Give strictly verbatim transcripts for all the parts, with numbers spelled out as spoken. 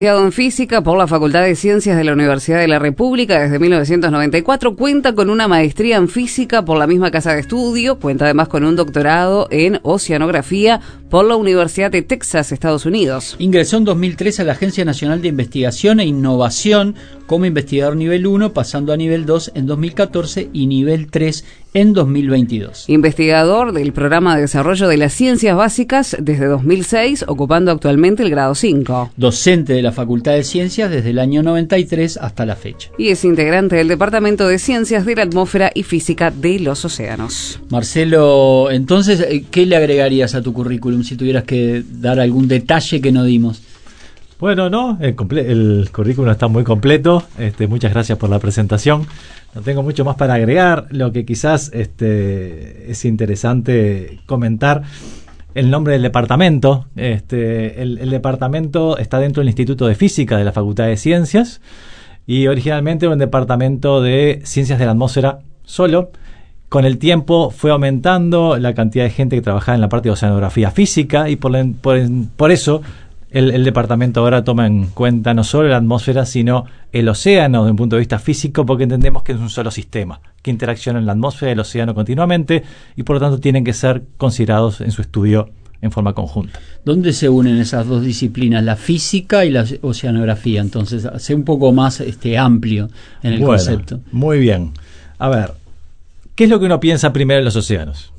Licenciado en Física por la Facultad de Ciencias de la Universidad de la República desde mil novecientos noventa y cuatro, cuenta con una maestría en Física por la misma casa de estudio, cuenta además con un doctorado en Oceanografía por la Universidad de Texas, Estados Unidos. Ingresó en dos mil tres a la Agencia Nacional de Investigación e Innovación como investigador nivel uno, pasando a nivel dos en dos mil catorce y nivel tres en dos mil veintidós. Investigador del Programa de Desarrollo de las Ciencias Básicas desde dos mil seis, ocupando actualmente el grado cinco. Docente de la Facultad de Ciencias desde el año noventa y tres hasta la fecha. Y es integrante del Departamento de Ciencias de la Atmósfera y Física de los Océanos. Marcelo, entonces, ¿qué le agregarías a tu currículum si tuvieras que dar algún detalle que no dimos? Bueno, no, el, comple- el currículum está muy completo. Este, muchas gracias por la presentación. No tengo mucho más para agregar. Lo que quizás este, es interesante comentar, el nombre del departamento. Este, el, el departamento está dentro del Instituto de Física de la Facultad de Ciencias y originalmente era un departamento de Ciencias de la Atmósfera solo. Con el tiempo fue aumentando la cantidad de gente que trabajaba en la parte de oceanografía física y por, la, por, por eso el, el departamento ahora toma en cuenta no solo la atmósfera, sino el océano desde un punto de vista físico, porque entendemos que es un solo sistema, que interacciona en la atmósfera y el océano continuamente y por lo tanto tienen que ser considerados en su estudio en forma conjunta. ¿Dónde se unen esas dos disciplinas, la física y la oceanografía? Entonces, sea un poco más este, amplio en el bueno, concepto. Muy bien. A ver, ¿qué es lo que uno piensa primero en los océanos?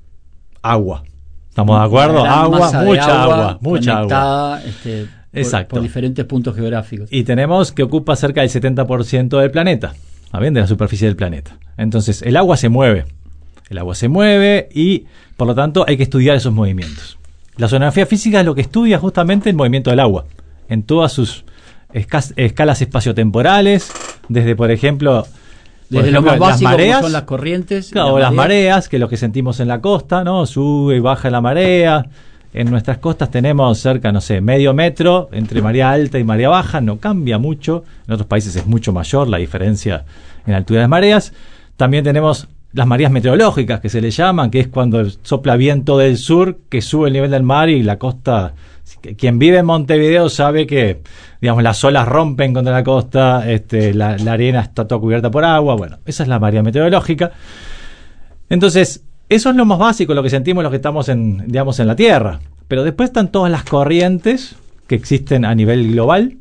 Agua. ¿Estamos de acuerdo? Agua, mucha agua, agua, mucha agua. Este, Exacto. Por, por diferentes puntos geográficos. Y tenemos que ocupa cerca del setenta por ciento del planeta, ¿está bien? De la superficie del planeta. Entonces, el agua se mueve. El agua se mueve y, por lo tanto, hay que estudiar esos movimientos. La oceanografía física es lo que estudia justamente el movimiento del agua, en todas sus esca- escalas espaciotemporales, desde, por ejemplo... Desde Por ejemplo, lo más básico, las mareas, como son las corrientes. claro, las las mareas. mareas, que es lo que sentimos en la costa, ¿no? Sube y baja la marea. En nuestras costas tenemos cerca, no sé, medio metro entre marea alta y marea baja, no cambia mucho. En otros países es mucho mayor la diferencia en altura de las mareas. También tenemos las mareas meteorológicas, que se le llaman, que es cuando sopla viento del sur, que sube el nivel del mar y la costa... Quien vive en Montevideo sabe que, digamos, las olas rompen contra la costa, este, la, la arena está toda cubierta por agua. Bueno, esa es la marea meteorológica. Entonces, eso es lo más básico, lo que sentimos los que estamos en, digamos, en la Tierra. Pero después están todas las corrientes que existen a nivel global,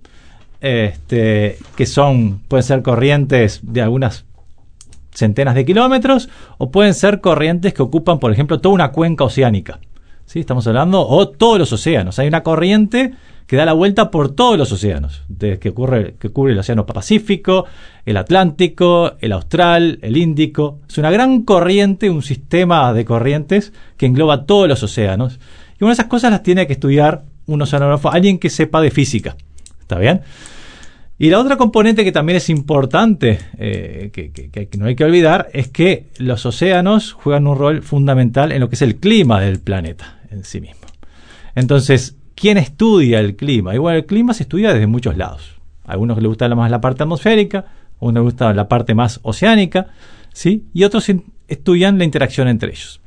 este, que son, pueden ser corrientes de algunas centenas de kilómetros, o pueden ser corrientes que ocupan, por ejemplo, toda una cuenca oceánica. ¿Sí? Estamos hablando, o todos los océanos. Hay una corriente que da la vuelta por todos los océanos, de, que, ocurre, que cubre el océano Pacífico, el Atlántico, el Austral, el Índico. Es una gran corriente, un sistema de corrientes que engloba todos los océanos. Y una de esas cosas las tiene que estudiar un oceanógrafo, alguien que sepa de física. ¿Está bien? Y la otra componente que también es importante, eh, que, que, que no hay que olvidar, es que los océanos juegan un rol fundamental en lo que es el clima del planeta en sí mismo. Entonces, ¿quién estudia el clima? Y bueno, el clima se estudia desde muchos lados. A algunos les gusta más la parte atmosférica, a unos les gusta la parte más oceánica, ¿sí? Y otros estudian la interacción entre ellos.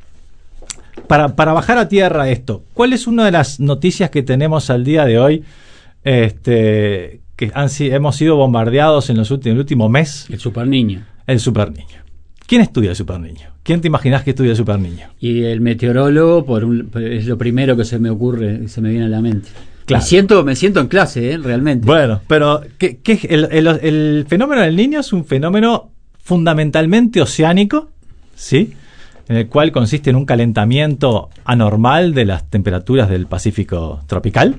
Para, para bajar a tierra esto, ¿cuál es una de las noticias que tenemos al día de hoy? Este... que han, hemos sido bombardeados en los últimos, el último mes. El superniño. El superniño. ¿Quién estudia el superniño? ¿Quién te imaginas que estudia el superniño? Y el meteorólogo por un, es lo primero que se me ocurre, se me viene a la mente. Claro. Me siento, me siento en clase, ¿eh? Realmente. Bueno, pero ¿qué, qué, el, el, el fenómeno del Niño es un fenómeno fundamentalmente oceánico, ¿sí? En el cual consiste en un calentamiento anormal de las temperaturas del Pacífico tropical.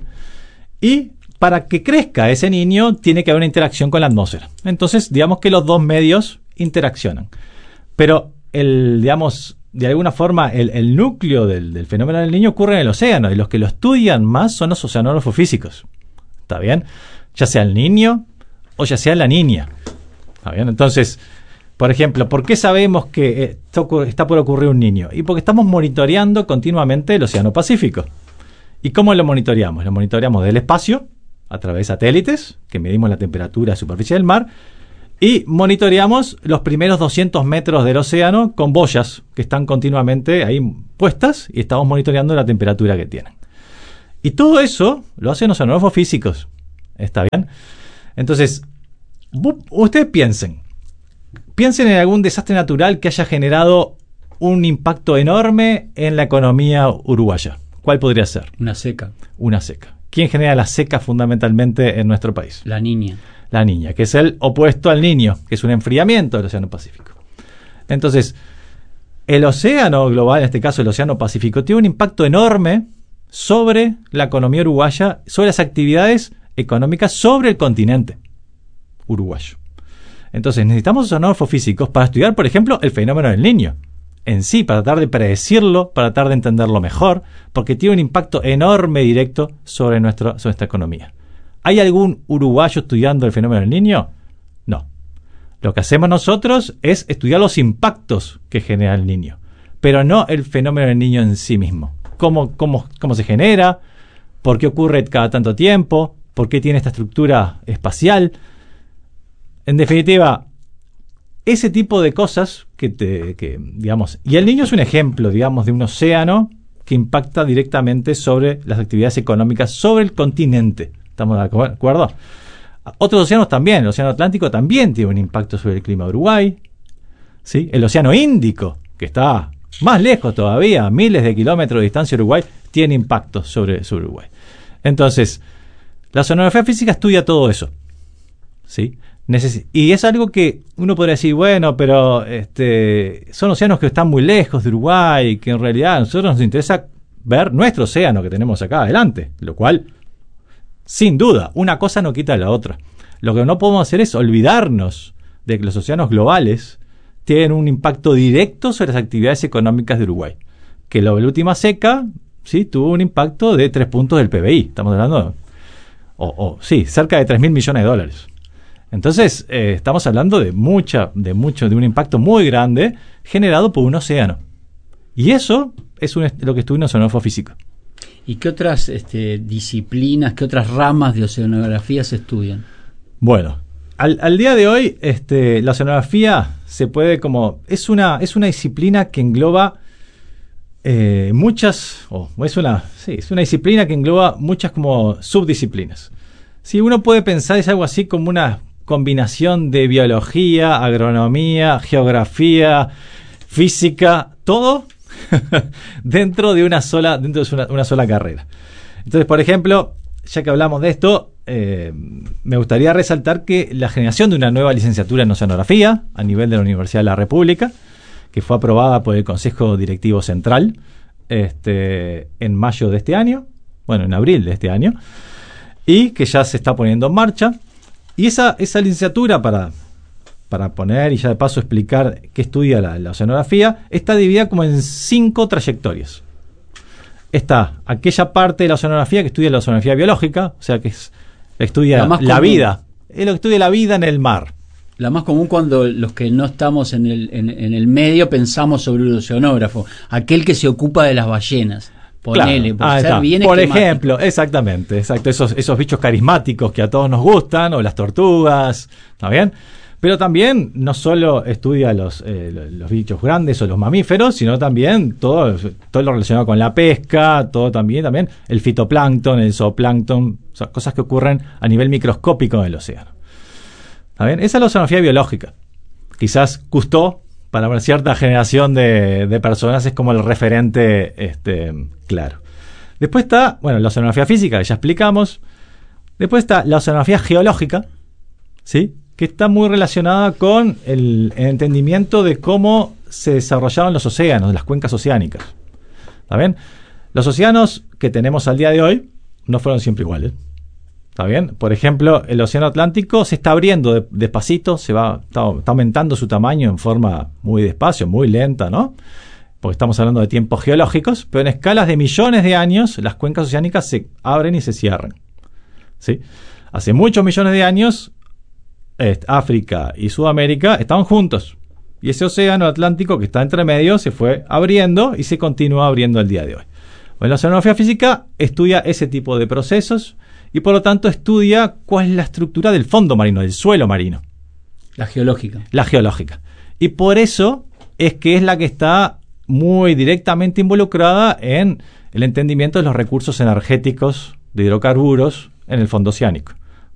Y para que crezca ese niño tiene que haber una interacción con la atmósfera. Entonces, digamos que los dos medios interaccionan. Pero, el, digamos, de alguna forma, el, el núcleo del, del fenómeno del niño ocurre en el océano, y los que lo estudian más son los oceanógrafos físicos. ¿Está bien? Ya sea el niño o ya sea la niña. ¿Está bien? Entonces, por ejemplo, ¿por qué sabemos que está por ocurrir un niño? Y porque estamos monitoreando continuamente el océano Pacífico. ¿Y cómo lo monitoreamos? Lo monitoreamos del espacio, a través de satélites, que medimos la temperatura de superficie del mar, y monitoreamos los primeros doscientos metros del océano con boyas que están continuamente ahí puestas y estamos monitoreando la temperatura que tienen. Y todo eso lo hacen oceanógrafos físicos. ¿Está bien? Entonces, ustedes piensen, piensen en algún desastre natural que haya generado un impacto enorme en la economía uruguaya. ¿Cuál podría ser? Una seca. Una seca. ¿Quién genera la seca fundamentalmente en nuestro país? La Niña. La Niña, que es el opuesto al Niño, que es un enfriamiento del Océano Pacífico. Entonces, el océano global, en este caso el Océano Pacífico, tiene un impacto enorme sobre la economía uruguaya, sobre las actividades económicas, sobre el continente uruguayo. Entonces, necesitamos oceanógrafos físicos para estudiar, por ejemplo, el fenómeno del Niño en sí, para tratar de predecirlo, para tratar de entenderlo mejor, porque tiene un impacto enorme directo sobre, nuestro, sobre nuestra economía. ¿Hay algún uruguayo estudiando el fenómeno del Niño? No. Lo que hacemos nosotros es estudiar los impactos que genera el Niño, pero no el fenómeno del Niño en sí mismo. Cómo, cómo, cómo se genera, por qué ocurre cada tanto tiempo, por qué tiene esta estructura espacial. En definitiva, ese tipo de cosas que, te, que digamos... Y el Niño es un ejemplo, digamos, de un océano que impacta directamente sobre las actividades económicas sobre el continente. ¿Estamos de acuerdo? Otros océanos también. El Océano Atlántico también tiene un impacto sobre el clima de Uruguay. ¿Sí? El Océano Índico, que está más lejos todavía, a miles de kilómetros de distancia de Uruguay, tiene impacto sobre, sobre Uruguay. Entonces, la oceanografía física estudia todo eso. ¿Sí? Neces- y es algo que uno podría decir, bueno, pero este, son océanos que están muy lejos de Uruguay, que en realidad a nosotros nos interesa ver nuestro océano que tenemos acá adelante, lo cual, sin duda, una cosa no quita la otra. Lo que no podemos hacer es olvidarnos de que los océanos globales tienen un impacto directo sobre las actividades económicas de Uruguay. Que la última seca, sí, tuvo un impacto de tres puntos del P B I. Estamos hablando, o, o sí, cerca de tres mil millones de dólares. Entonces, eh, estamos hablando de mucha, de mucho, de un impacto muy grande generado por un océano. Y eso es un, lo que estudia un oceanógrafo físico. ¿Y qué otras este, disciplinas, qué otras ramas de oceanografía se estudian? Bueno, al, al día de hoy, este, la oceanografía se puede como... Es una, es una disciplina que engloba eh, muchas... Oh, es, una, sí, es una disciplina que engloba muchas como subdisciplinas. Si uno puede pensar, es algo así como una combinación de biología, agronomía, geografía, física, todo dentro de una sola, dentro de una, una sola carrera. Entonces, por ejemplo, ya que hablamos de esto, eh, me gustaría resaltar que la generación de una nueva licenciatura en oceanografía a nivel de la Universidad de la República, que fue aprobada por el Consejo Directivo Central este, en mayo de este año, bueno, en abril de este año, y que ya se está poniendo en marcha. Y esa, esa licenciatura, para, para poner y ya de paso explicar qué estudia la, la oceanografía, está dividida como en cinco trayectorias. Está aquella parte de la oceanografía que estudia la oceanografía biológica, o sea que es, estudia la, la vida, es lo que estudia la vida en el mar. La más común cuando los que no estamos en el, en, en el medio pensamos sobre un oceanógrafo, aquel que se ocupa de las ballenas. Ponele, claro. por, ah, ser bien por ejemplo, exactamente, exacto, esos, esos bichos carismáticos que a todos nos gustan, o las tortugas, ¿está bien? Pero también no solo estudia los, eh, los bichos grandes o los mamíferos, sino también todo, todo lo relacionado con la pesca, todo también, también el fitoplancton, el zooplancton, o sea, cosas que ocurren a nivel microscópico en el océano. ¿Está bien? Esa es la oceanografía biológica. Quizás Cousteau, para una cierta generación de, de personas, es como el referente este, claro. Después está, bueno, la oceanografía física, que ya explicamos. Después está la oceanografía geológica, ¿sí? Que está muy relacionada con el, el entendimiento de cómo se desarrollaron los océanos, las cuencas oceánicas. ¿Está bien? Los océanos que tenemos al día de hoy no fueron siempre iguales. ¿Está bien? Por ejemplo, el Océano Atlántico se está abriendo de, despacito, se va, está, está aumentando su tamaño en forma muy despacio, muy lenta, ¿no? Porque estamos hablando de tiempos geológicos, pero en escalas de millones de años las cuencas oceánicas se abren y se cierran. ¿Sí? Hace muchos millones de años, eh, África y Sudamérica estaban juntos. Y ese océano Atlántico que está entre medio se fue abriendo y se continúa abriendo el día de hoy. Bueno, la oceanografía física estudia ese tipo de procesos y por lo tanto estudia cuál es la estructura del fondo marino, del suelo marino. La geológica. La geológica. Y por eso es que es la que está muy directamente involucrada en el entendimiento de los recursos energéticos de hidrocarburos en el fondo oceánico.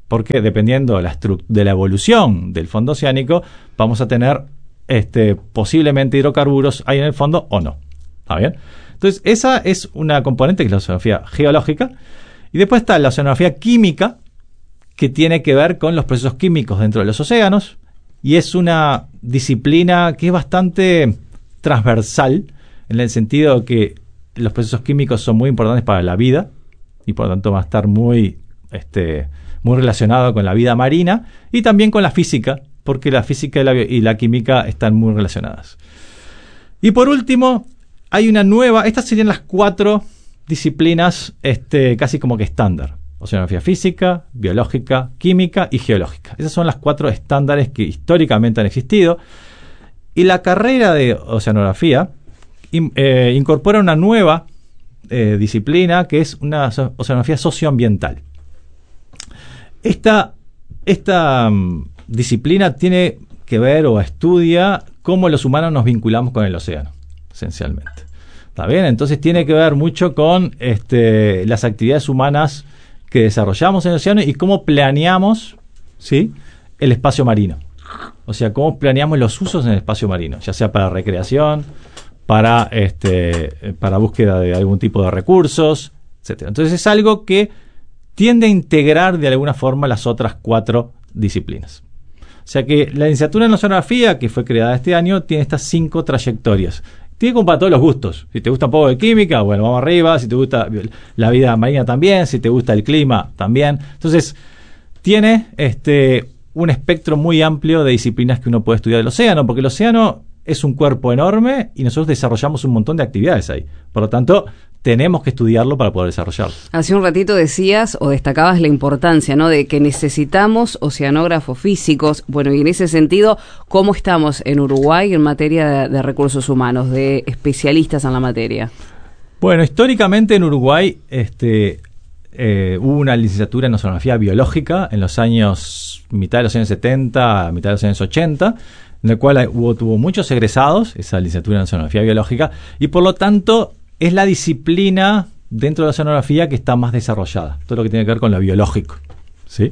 porque dependiendo de la, de la evolución del fondo oceánico, vamos a tener este, posiblemente hidrocarburos ahí en el fondo o no. ¿Está bien? Entonces, esa es una componente que es la oceanografía geológica. Y después está la oceanografía química, que tiene que ver con los procesos químicos dentro de los océanos. Y es una disciplina que es bastante transversal, en el sentido que los procesos químicos son muy importantes para la vida, y por lo tanto va a estar muy, este, muy relacionado con la vida marina, y también con la física, porque la física y la, y la química están muy relacionadas. Y por último, hay una nueva, estas serían las cuatro disciplinas este, casi como que estándar: oceanografía física, biológica, química y geológica. Esas son las cuatro estándares que históricamente han existido. Y la carrera de oceanografía in, eh, incorpora una nueva eh, disciplina, que es una oceanografía socioambiental. Esta, esta um, disciplina tiene que ver o estudia cómo los humanos nos vinculamos con el océano, esencialmente. ¿Está bien? Entonces tiene que ver mucho con este, las actividades humanas que desarrollamos en el océano y cómo planeamos, ¿sí?, el espacio marino. O sea, cómo planeamos los usos en el espacio marino, ya sea para recreación, para, este, para búsqueda de algún tipo de recursos, etcétera. Entonces es algo que tiende a integrar de alguna forma las otras cuatro disciplinas. O sea que la licenciatura en oceanografía, que fue creada este año, tiene estas cinco trayectorias. Tiene como para todos los gustos. Si te gusta un poco de química, bueno, vamos arriba. Si te gusta la vida marina, también. Si te gusta el clima, también. Entonces, tiene este, un espectro muy amplio de disciplinas que uno puede estudiar del océano, porque el océano es un cuerpo enorme y nosotros desarrollamos un montón de actividades ahí. Por lo tanto, tenemos que estudiarlo para poder desarrollarlo. Hace un ratito decías o destacabas la importancia, ¿no?, de que necesitamos oceanógrafos físicos. Bueno, y en ese sentido, ¿cómo estamos en Uruguay en materia de, de recursos humanos, de especialistas en la materia? Bueno, históricamente en Uruguay este, eh, hubo una licenciatura en oceanografía biológica en los años, mitad de los años setenta, mitad de los años ochenta, en el cual hubo, tuvo muchos egresados, esa licenciatura en oceanografía biológica, y por lo tanto es la disciplina dentro de la oceanografía que está más desarrollada, todo lo que tiene que ver con lo biológico, ¿sí?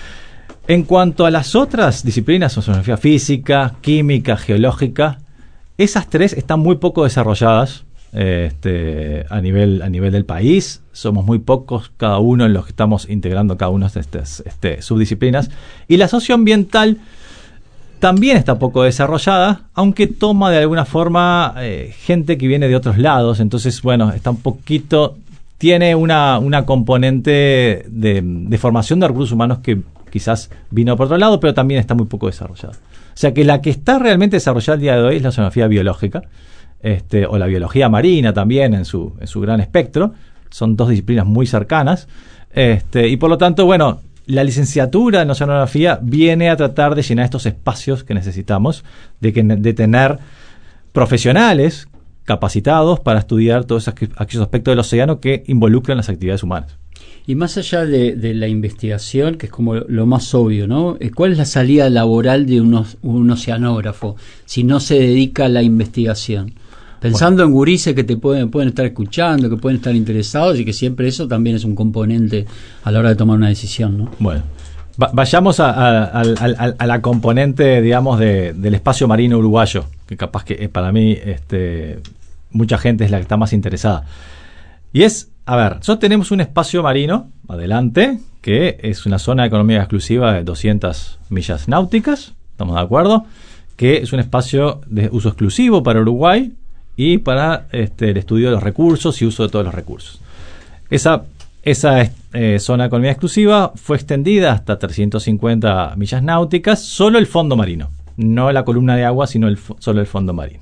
En cuanto a las otras disciplinas, oceanografía física, química, geológica, esas tres están muy poco desarrolladas eh, este, a nivel, a nivel del país. Somos muy pocos cada uno en los que estamos integrando cada una de estas este, subdisciplinas. Y la socioambiental también está poco desarrollada, aunque toma de alguna forma eh, gente que viene de otros lados. Entonces, bueno, está un poquito, tiene una, una componente de, de formación de recursos humanos que quizás vino por otro lado, pero también está muy poco desarrollada. O sea que la que está realmente desarrollada el día de hoy es la oceanografía biológica, este, o la biología marina también en su, en su gran espectro. Son dos disciplinas muy cercanas. Este, y por lo tanto, bueno, la licenciatura en oceanografía viene a tratar de llenar estos espacios que necesitamos, de, que, de tener profesionales capacitados para estudiar todos aquellos aspectos del océano que involucran las actividades humanas. Y más allá de, de la investigación, que es como lo más obvio, ¿no? ¿Cuál es la salida laboral de unos, un oceanógrafo si no se dedica a la investigación? Pensando bueno. en gurises que te pueden, pueden estar escuchando, que pueden estar interesados, y que siempre eso también es un componente a la hora de tomar una decisión, ¿no? Bueno, va, vayamos a, a, a, a, a la componente, digamos, de, del espacio marino uruguayo, que capaz que para mí este, mucha gente es la que está más interesada. Y es, a ver, nosotros tenemos un espacio marino, adelante, que es una zona de economía exclusiva de doscientas millas náuticas, ¿estamos de acuerdo? Que es un espacio de uso exclusivo para Uruguay, y para este, el estudio de los recursos y uso de todos los recursos. Esa, esa eh, zona de economía exclusiva fue extendida hasta trescientas cincuenta millas náuticas, solo el fondo marino, no la columna de agua, sino el, solo el fondo marino.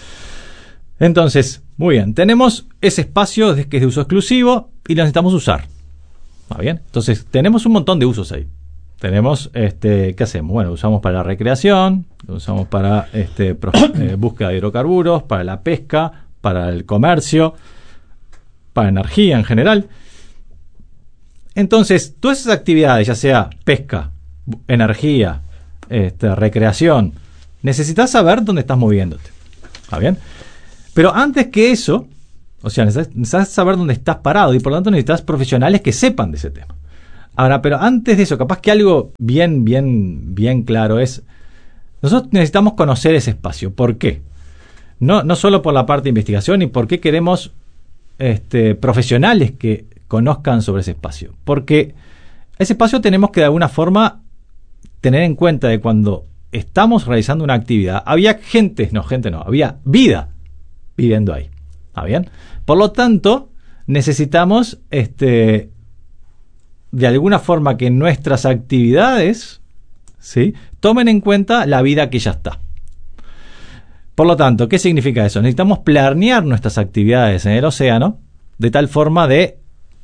Entonces, muy bien, tenemos ese espacio que es de uso exclusivo y lo necesitamos usar. ¿Va bien? Entonces, tenemos un montón de usos ahí. Tenemos, este, ¿qué hacemos? Bueno, usamos para la recreación, lo usamos para este, pro, eh, búsqueda de hidrocarburos, para la pesca, para el comercio, para energía en general. Entonces, todas esas actividades, ya sea pesca, energía, este, recreación, necesitas saber dónde estás moviéndote. ¿Está bien? Pero antes que eso, o sea, necesitas, necesitas saber dónde estás parado y por lo tanto necesitas profesionales que sepan de ese tema. Ahora, pero antes de eso, capaz que algo bien, bien, bien claro es, nosotros necesitamos conocer ese espacio. ¿Por qué? No, no solo por la parte de investigación, y por qué queremos este, profesionales que conozcan sobre ese espacio. Porque ese espacio tenemos que de alguna forma tener en cuenta de cuando estamos realizando una actividad, había gente, no, gente no, había vida viviendo ahí. ¿Está bien? Por lo tanto, necesitamos este, de alguna forma que nuestras actividades, ¿sí?, tomen en cuenta la vida que ya está. Por lo tanto, ¿qué significa eso? Necesitamos planear nuestras actividades en el océano de tal forma de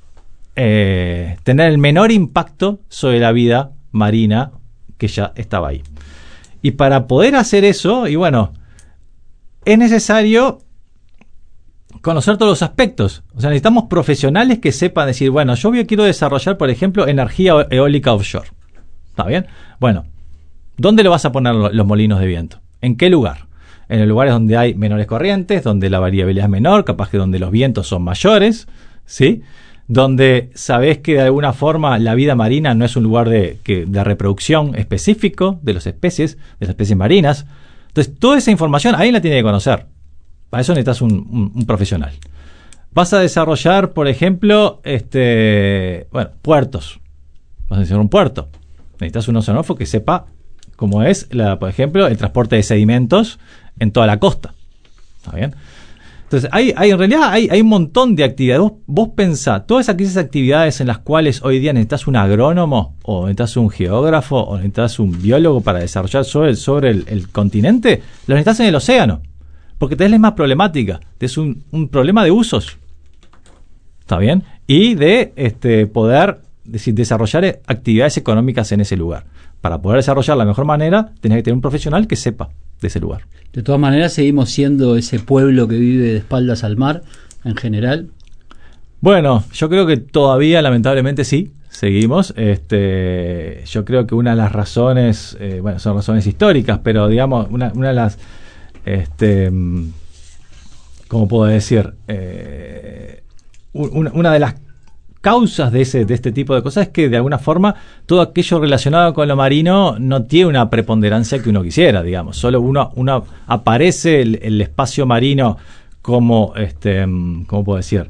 eh, tener el menor impacto sobre la vida marina que ya estaba ahí. Y para poder hacer eso, y bueno, es necesario conocer todos los aspectos. O sea, necesitamos profesionales que sepan decir, bueno, yo quiero desarrollar, por ejemplo, energía eólica offshore. ¿Está bien? Bueno, ¿dónde lo vas a poner los molinos de viento? ¿En qué lugar? En los lugares donde hay menores corrientes, donde la variabilidad es menor, capaz que donde los vientos son mayores, ¿sí? Donde sabés que de alguna forma la vida marina no es un lugar de, que, de reproducción específico de las especies, de las especies marinas. Entonces, toda esa información alguien la tiene que conocer. Para eso necesitas un, un, un profesional. Vas a desarrollar, por ejemplo, este, bueno, puertos. Vas a desarrollar un puerto. Necesitas un oceanógrafo que sepa cómo es, la, por ejemplo, el transporte de sedimentos en toda la costa. ¿Está bien? Entonces, hay, hay en realidad hay, hay un montón de actividades. Vos, vos pensá, todas aquellas actividades en las cuales hoy día necesitas un agrónomo, o necesitas un geógrafo, o necesitas un biólogo para desarrollar sobre, sobre el, el continente, lo necesitas en el océano. Porque tenés la misma problemática. Es un, un problema de usos. ¿Está bien? Y de este, poder decir, desarrollar actividades económicas en ese lugar. Para poder desarrollar la mejor manera, tenés que tener un profesional que sepa de ese lugar. De todas maneras, seguimos siendo ese pueblo que vive de espaldas al mar, en general. Bueno, yo creo que todavía, lamentablemente, sí, seguimos. Este, yo creo que una de las razones, eh, bueno, son razones históricas, pero digamos, una, una de las, este, ¿cómo puedo decir? Eh, una, una de las causas de ese de este tipo de cosas es que de alguna forma todo aquello relacionado con lo marino no tiene una preponderancia que uno quisiera, digamos. Solo uno, uno aparece el, el espacio marino como, este, ¿cómo puedo decir?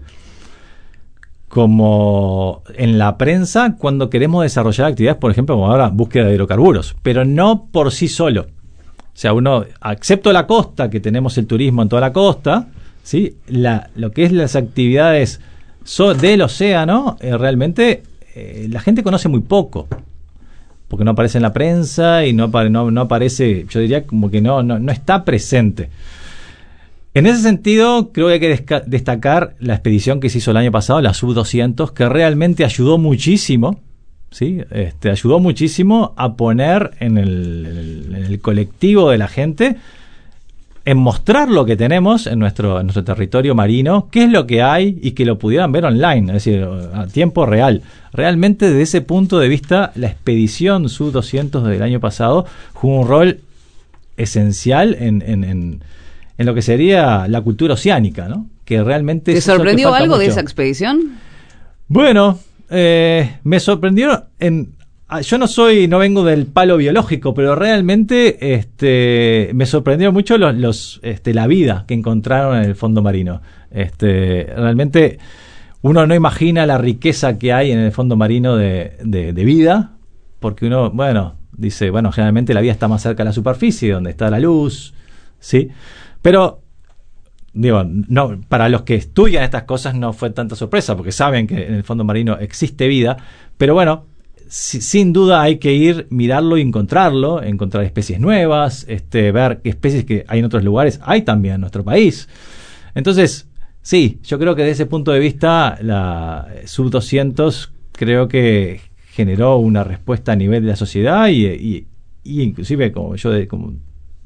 Como en la prensa cuando queremos desarrollar actividades, por ejemplo, como ahora búsqueda de hidrocarburos, pero no por sí solo. O sea, uno, excepto la costa, que tenemos el turismo en toda la costa, ¿sí? La, lo que es las actividades So, del océano, eh, realmente eh, la gente conoce muy poco, porque no aparece en la prensa y no, no, no aparece, yo diría como que no, no, no está presente. En ese sentido, creo que hay que desca- destacar la expedición que se hizo el año pasado, la sub doscientos, que realmente ayudó muchísimo, ¿sí? Este, ayudó muchísimo a poner en el, en el, en el colectivo de la gente, en mostrar lo que tenemos en nuestro, en nuestro territorio marino, qué es lo que hay y que lo pudieran ver online, es decir, a tiempo real. Realmente, desde ese punto de vista, la expedición sub doscientos del año pasado jugó un rol esencial en, en, en, en lo que sería la cultura oceánica, ¿no? Que realmente ¿Te sorprendió algo de esa expedición? Bueno, eh, me sorprendió en... Yo no soy, no vengo del palo biológico, pero realmente este, me sorprendió mucho los, los, este, la vida que encontraron en el fondo marino. Este, realmente uno no imagina la riqueza que hay en el fondo marino de, de, de vida, porque uno, bueno, dice, bueno, generalmente la vida está más cerca de la superficie, donde está la luz, ¿sí? Pero, digo, no, para los que estudian estas cosas no fue tanta sorpresa, porque saben que en el fondo marino existe vida, pero bueno, sin duda hay que ir, mirarlo y encontrarlo, encontrar especies nuevas, este, ver qué especies que hay en otros lugares hay también en nuestro país. Entonces, sí, yo creo que desde ese punto de vista la sub doscientos creo que generó una respuesta a nivel de la sociedad y, y, y inclusive como yo de, como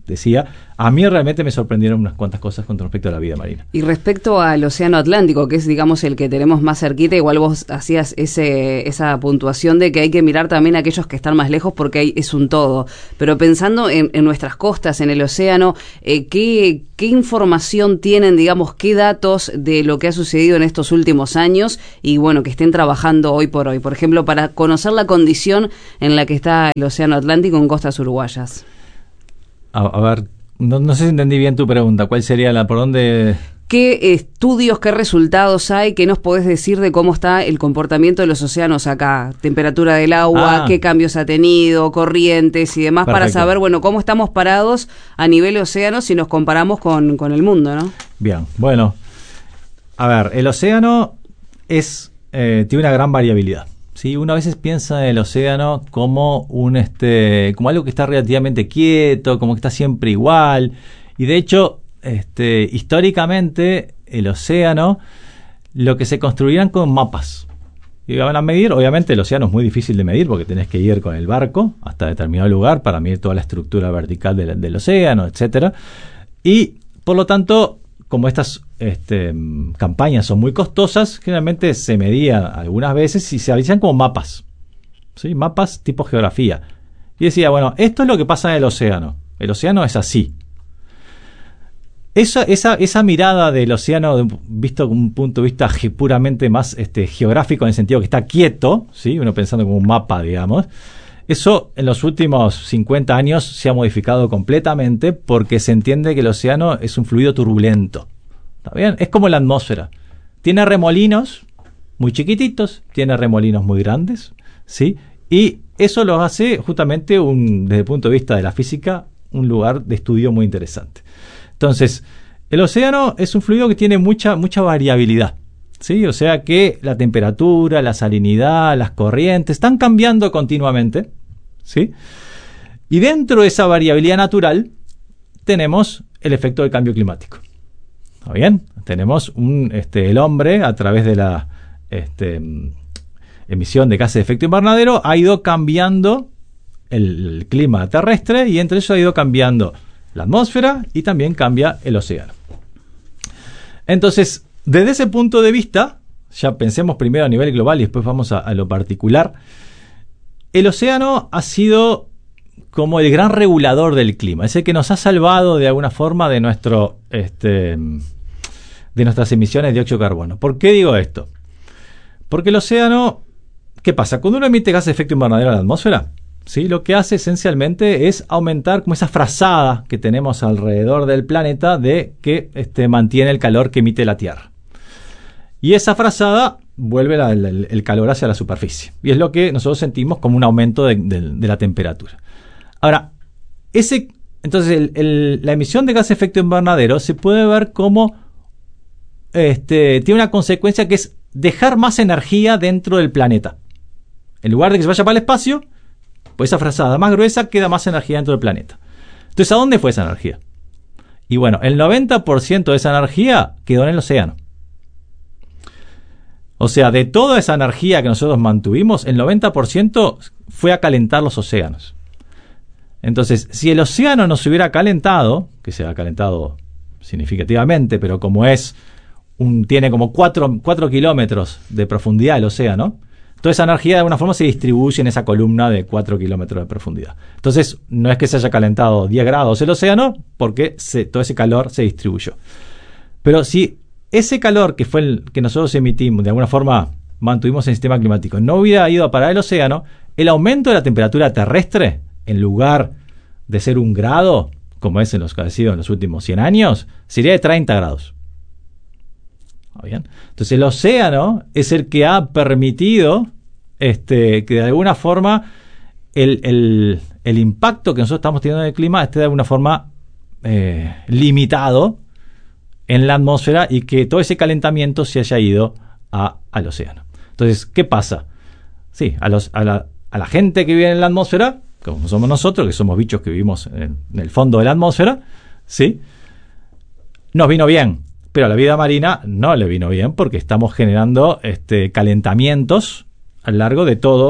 decía, a mí realmente me sorprendieron unas cuantas cosas con respecto a la vida marina. Y respecto al océano Atlántico, que es, digamos, el que tenemos más cerquita, igual vos hacías ese esa puntuación de que hay que mirar también a aquellos que están más lejos porque hay, es un todo. Pero pensando en, en nuestras costas, en el océano, eh, ¿qué, ¿qué información tienen, digamos, qué datos de lo que ha sucedido en estos últimos años y, bueno, que estén trabajando hoy por hoy? Por ejemplo, para conocer la condición en la que está el océano Atlántico en costas uruguayas. A, a ver, no, no sé si entendí bien tu pregunta. ¿Cuál sería la, por dónde? ¿Qué estudios, qué resultados hay? ¿Qué nos podés decir de cómo está el comportamiento de los océanos acá? Temperatura del agua, Ah. qué cambios ha tenido, corrientes y demás, Perfecto. para saber, bueno, cómo estamos parados a nivel océano si nos comparamos con, con el mundo, ¿no? Bien, bueno. A ver, el océano es eh, tiene una gran variabilidad. ¿Sí? Uno a veces piensa en el océano como un este como algo que está relativamente quieto, como que está siempre igual. Y de hecho, este, históricamente, el océano, lo que se construían con mapas. Y van a medir, obviamente el océano es muy difícil de medir porque tenés que ir con el barco hasta determinado lugar para medir toda la estructura vertical del, del océano, etcétera. Y por lo tanto, como estas este, campañas son muy costosas, generalmente se medía algunas veces y se hacían como mapas, ¿sí? Mapas tipo geografía. Y decía, bueno, esto es lo que pasa en el océano. El océano es así. Esa, esa, esa mirada del océano, de, visto con un punto de vista ge, puramente más este, geográfico, en el sentido que está quieto, ¿sí? Uno pensando como un mapa, digamos. Eso en los últimos cincuenta años se ha modificado completamente porque se entiende que el océano es un fluido turbulento. ¿Está bien? Es como la atmósfera. Tiene remolinos muy chiquititos, tiene remolinos muy grandes, ¿sí? Y eso los hace justamente, un, desde el punto de vista de la física, un lugar de estudio muy interesante. Entonces, el océano es un fluido que tiene mucha, mucha variabilidad, ¿sí? O sea que la temperatura, la salinidad, las corrientes están cambiando continuamente, ¿sí? Y dentro de esa variabilidad natural tenemos el efecto del cambio climático. ¿Está bien? Tenemos un, este, el hombre, a través de la este, emisión de gases de efecto invernadero, ha ido cambiando el, el clima terrestre y entre eso ha ido cambiando la atmósfera y también cambia el océano. Entonces, desde ese punto de vista, ya pensemos primero a nivel global y después vamos a, a lo particular, el océano ha sido como el gran regulador del clima, es el que nos ha salvado de alguna forma de nuestro este, de nuestras emisiones de dióxido de carbono. ¿Por qué digo esto? Porque el océano, ¿qué pasa? Cuando uno emite gases de efecto invernadero a la atmósfera, ¿sí? Lo que hace esencialmente es aumentar como esa frazada que tenemos alrededor del planeta de que este, mantiene el calor que emite la Tierra. Y esa frazada vuelve la, el, el calor hacia la superficie. Y es lo que nosotros sentimos como un aumento de, de, de la temperatura. Ahora, ese, entonces el, el, la emisión de gases de efecto invernadero se puede ver como este, tiene una consecuencia que es dejar más energía dentro del planeta. En lugar de que se vaya para el espacio, pues esa frazada más gruesa queda más energía dentro del planeta. Entonces, ¿a dónde fue esa energía? Y bueno, el noventa por ciento de esa energía quedó en el océano. O sea, de toda esa energía que nosotros mantuvimos, el noventa por ciento fue a calentar los océanos. Entonces, si el océano no se hubiera calentado, que se ha calentado significativamente, pero como es un, tiene como cuatro kilómetros de profundidad el océano, toda esa energía de alguna forma se distribuye en esa columna de cuatro kilómetros de profundidad. Entonces, no es que se haya calentado diez grados el océano, porque se, todo ese calor se distribuyó. Pero si ese calor que fue el que nosotros emitimos, de alguna forma mantuvimos en el sistema climático, no hubiera ido a parar el océano, el aumento de la temperatura terrestre, en lugar de ser un grado, como es en los que ha sido en los últimos cien años, sería de treinta grados. ¿Bien? Entonces el océano es el que ha permitido este, que de alguna forma el, el, el impacto que nosotros estamos teniendo en el clima esté de alguna forma eh, limitado en la atmósfera y que todo ese calentamiento se haya ido a, al océano. Entonces, ¿qué pasa? Sí, a, los, a, la, a la gente que vive en la atmósfera, como somos nosotros, que somos bichos que vivimos en, en el fondo de la atmósfera, ¿sí? Nos vino bien. Pero a la vida marina no le vino bien porque estamos generando este, calentamientos a lo largo de todo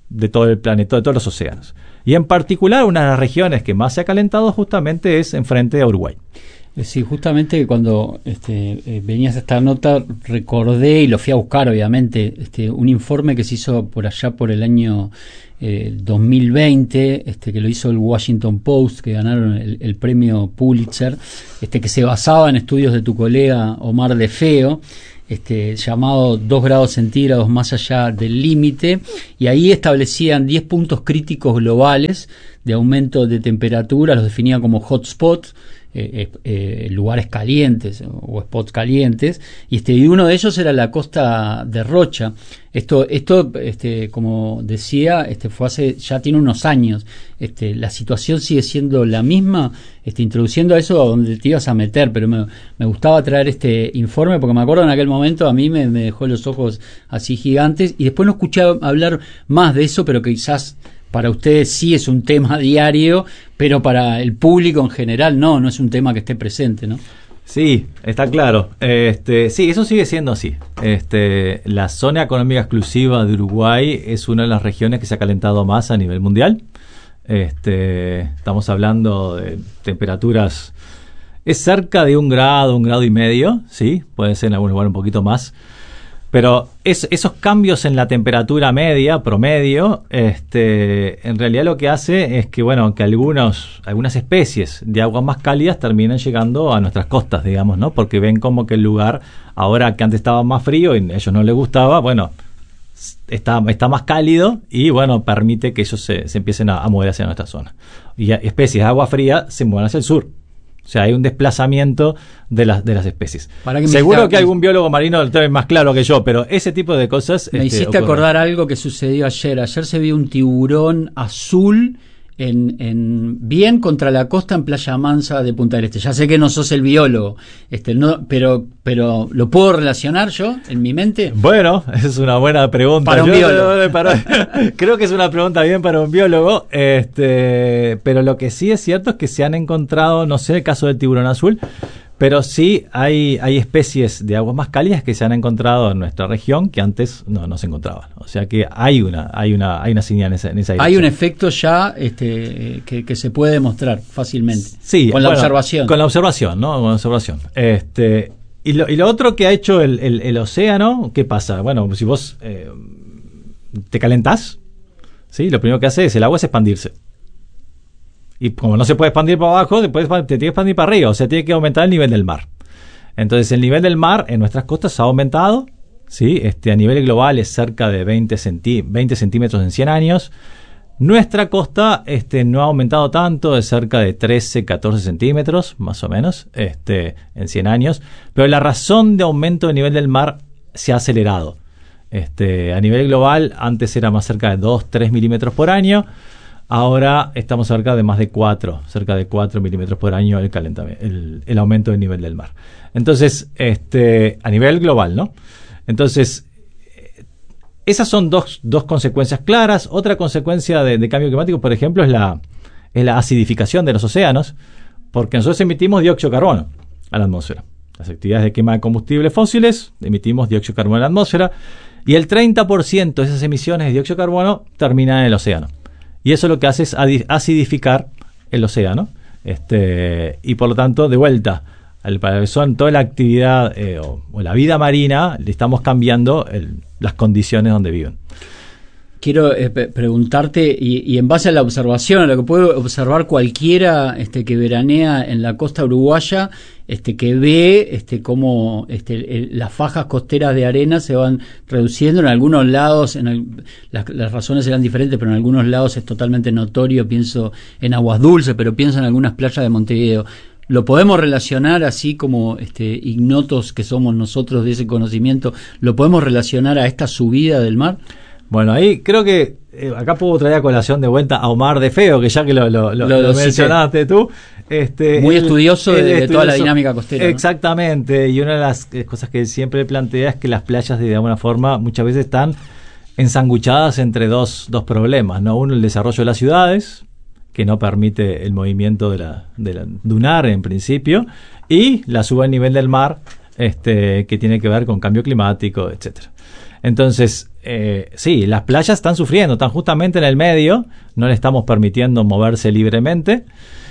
de todo el planeta, de todos los océanos. Y en particular, una de las regiones que más se ha calentado justamente es enfrente a Uruguay. Sí, justamente cuando este, eh, venías a esta nota recordé, y lo fui a buscar obviamente, este, un informe que se hizo por allá por el año eh, dos mil veinte, este, que lo hizo el Washington Post, que ganaron el, el premio Pulitzer, este, que se basaba en estudios de tu colega Omar De Feo, Este, llamado dos grados centígrados más allá del límite, y ahí establecían diez puntos críticos globales de aumento de temperatura, los definían como hotspots, eh, eh, lugares calientes o spots calientes, y este y uno de ellos era la costa de Rocha. Esto, esto este, como decía, este, fue hace, ya tiene unos años. Este, la situación sigue siendo la misma, este, introduciendo a eso a donde te ibas a meter, pero me, me gustaba traer este informe porque me acuerdo en aquel momento a mí me, me dejó los ojos así gigantes, y después no escuché hablar más de eso, pero que quizás para ustedes sí es un tema diario, pero para el público en general no, no es un tema que esté presente, ¿no? Sí, está claro. Este, sí, eso sigue siendo así. Este, la zona económica exclusiva de Uruguay es una de las regiones que se ha calentado más a nivel mundial. Este, estamos hablando de temperaturas, es cerca de un grado, un grado y medio, sí, puede ser en algún lugar un poquito más. Pero es, esos cambios en la temperatura media, promedio, este, en realidad lo que hace es que, bueno, que algunos, algunas especies de aguas más cálidas terminan llegando a nuestras costas, digamos, ¿no? Porque ven como que el lugar, ahora que antes estaba más frío y a ellos no les gustaba, bueno, está, está más cálido y, bueno, permite que ellos se, se empiecen a, a mover hacia nuestra zona. Y especies de agua fría se mueven hacia el sur. O sea, hay un desplazamiento de las de las especies. Para que Seguro que algún biólogo marino lo tiene más claro que yo, pero ese tipo de cosas... Me este, hiciste ocurre. acordar algo que sucedió ayer. Ayer se vio un tiburón azul en, en bien contra la costa en Playa Mansa de Punta del Este. Ya sé que no sos el biólogo, este, no, pero, pero ¿lo puedo relacionar yo en mi mente? Bueno, es una buena pregunta. Para un yo, biólogo. Para, creo que es una pregunta bien para un biólogo, este, pero lo que sí es cierto es que se han encontrado, no sé el caso del tiburón azul, pero sí hay, hay especies de aguas más cálidas que se han encontrado en nuestra región que antes no, no se encontraban. O sea que hay una, hay una, hay una señal en esa, en esa dirección. Hay un efecto ya este, que, que se puede demostrar fácilmente. Sí, con la bueno, observación. Con la observación, ¿no? Con la observación. Este, y lo, y lo otro que ha hecho el, el, el océano, ¿qué pasa? Bueno, si vos eh, te calentás, ¿sí? Lo primero que hace es el agua es expandirse. Y como no se puede expandir para abajo, te, puedes, te tiene que expandir para arriba, o sea, tiene que aumentar el nivel del mar. Entonces, el nivel del mar en nuestras costas ha aumentado, ¿sí? Este, a nivel global es cerca de veinte, centí- veinte centímetros en cien años. Nuestra costa este, no ha aumentado tanto, es cerca de trece, catorce centímetros, más o menos, este, en cien años. Pero la razón de aumento del nivel del mar se ha acelerado. Este, a nivel global, antes era más cerca de dos, tres milímetros por año. Ahora estamos cerca de más de cuatro, cerca de cuatro milímetros por año el calentamiento, el, el aumento del nivel del mar. Entonces, este, a nivel global, ¿no? Entonces, esas son dos, dos consecuencias claras. Otra consecuencia de, de cambio climático, por ejemplo, es la, es la acidificación de los océanos, porque nosotros emitimos dióxido de carbono a la atmósfera. Las actividades de quema de combustibles fósiles, emitimos dióxido de carbono a la atmósfera, y el treinta por ciento de esas emisiones de dióxido de carbono terminan en el océano. Y eso lo que hace es acidificar el océano, este, y por lo tanto, de vuelta, al, son toda la actividad eh, o, o la vida marina, le estamos cambiando el, las condiciones donde viven. Quiero eh, preguntarte, y, y en base a la observación, a lo que puede observar cualquiera este, que veranea en la costa uruguaya, este, que ve este, cómo este, el, las fajas costeras de arena se van reduciendo en algunos lados, en el, las, las razones serán diferentes, pero en algunos lados es totalmente notorio, pienso en Aguas Dulces, pero pienso en algunas playas de Montevideo. ¿Lo podemos relacionar así como este, ignotos que somos nosotros de ese conocimiento, lo podemos relacionar a esta subida del mar? Bueno, ahí creo que eh, acá puedo traer a colación de vuelta a Omar De Feo, que ya que lo, lo, lo, lo, lo mencionaste tú. Este, Muy él, estudioso de, él de toda la dinámica costera. Exactamente, ¿no? Y una de las cosas que él siempre plantea es que las playas de alguna forma muchas veces están ensanguchadas entre dos, dos problemas, ¿no? Uno, el desarrollo de las ciudades, que no permite el movimiento de la, de la dunar en principio, y la suba del nivel del mar, este, que tiene que ver con cambio climático, etcétera. Entonces, eh, sí, las playas están sufriendo, están justamente en el medio, no le estamos permitiendo moverse libremente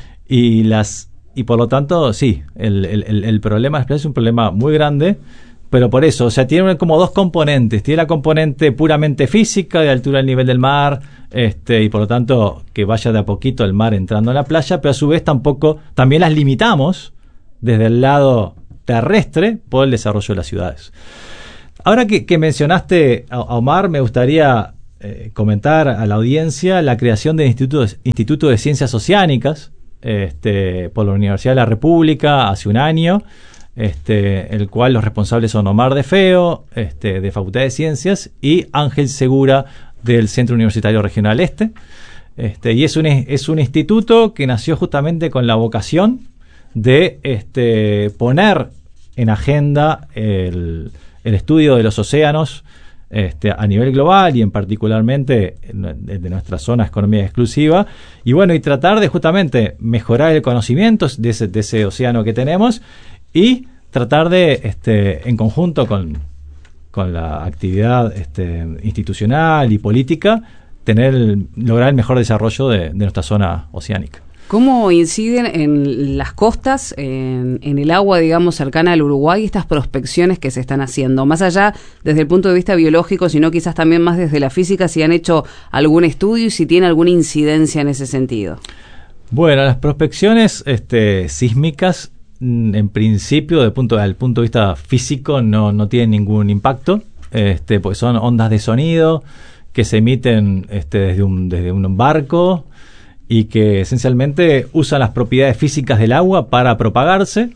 y las y por lo tanto, sí, el, el, el problema de las playas es un problema muy grande, pero por eso, o sea, tiene como dos componentes. Tiene la componente puramente física, de altura del nivel del mar, este, y por lo tanto que vaya de a poquito el mar entrando a la playa, pero a su vez tampoco, también las limitamos desde el lado terrestre por el desarrollo de las ciudades. Ahora que, que mencionaste a, a Omar, me gustaría eh, comentar a la audiencia la creación del Instituto de, Instituto de Ciencias Oceánicas, este, por la Universidad de la República hace un año, este, el cual los responsables son Omar de Feo, este, de Facultad de Ciencias, y Ángel Segura, del Centro Universitario Regional Este. Este, y es un, es un instituto que nació justamente con la vocación de este, poner en agenda el, el estudio de los océanos este, a nivel global y en particularmente de, de nuestra zona económica exclusiva, y bueno, y tratar de justamente mejorar el conocimiento de ese, de ese océano que tenemos y tratar de, este, en conjunto con, con la actividad este, institucional y política, tener el, lograr el mejor desarrollo de, de nuestra zona oceánica. ¿Cómo inciden en las costas, en, en el agua, digamos, cercana al Uruguay, estas prospecciones que se están haciendo? Más allá desde el punto de vista biológico, sino quizás también más desde la física, si han hecho algún estudio y si tiene alguna incidencia en ese sentido. Bueno, las prospecciones este, sísmicas, en principio, desde punto, desde el punto de vista físico, no, no tienen ningún impacto, este, porque son ondas de sonido que se emiten este, desde, un, desde un barco, y que esencialmente usan las propiedades físicas del agua para propagarse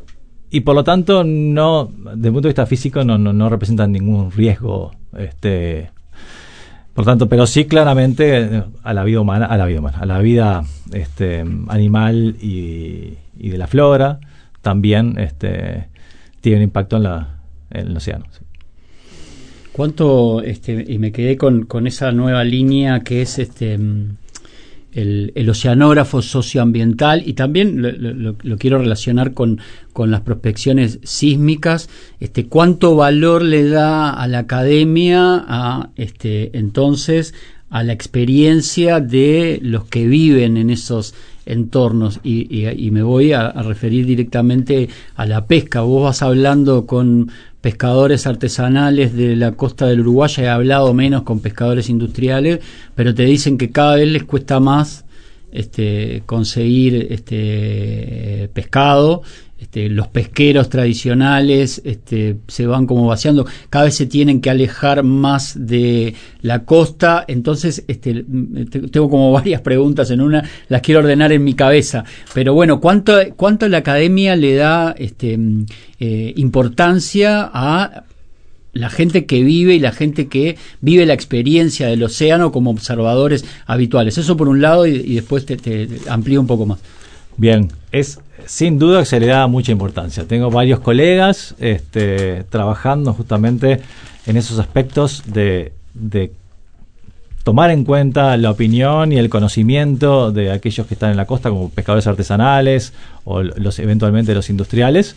y por lo tanto no, desde el punto de vista físico no, no, no representan ningún riesgo, este, por tanto, pero sí claramente a la vida humana, a la vida humana, a la vida este, animal y, y de la flora también este, tiene un impacto en, la, en el océano. Sí. ¿Cuánto, este, y me quedé con, con esa nueva línea que es este El, el oceanógrafo socioambiental, y también lo, lo, lo quiero relacionar con, con las prospecciones sísmicas, este, cuánto valor le da a la academia a este entonces a la experiencia de los que viven en esos entornos, y, y, y me voy a, a referir directamente a la pesca. Vos vas hablando con pescadores artesanales de la costa del Uruguay, he hablado menos con pescadores industriales, pero te dicen que cada vez les cuesta más este, conseguir este pescado. Este, los pesqueros tradicionales este, se van como vaciando, cada vez se tienen que alejar más de la costa. Entonces este, tengo como varias preguntas en una, las quiero ordenar en mi cabeza, pero bueno, ¿cuánto, cuánto la academia le da este, eh, importancia a la gente que vive y la gente que vive la experiencia del océano como observadores habituales? Eso por un lado, y, y después te, te amplío un poco más. Bien, es sin duda que se le da mucha importancia. Tengo varios colegas este, trabajando justamente en esos aspectos de, de tomar en cuenta la opinión y el conocimiento de aquellos que están en la costa, como pescadores artesanales o los eventualmente los industriales,